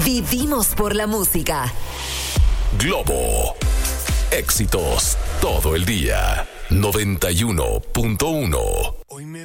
Vivimos por la música. Globo. Éxitos todo el día. 91.1. Hoy me